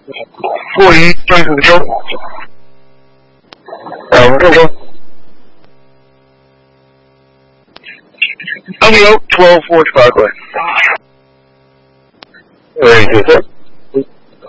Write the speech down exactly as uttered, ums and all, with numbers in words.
过于就是说，啊，我这说 Romeo twelve four five 喂，就是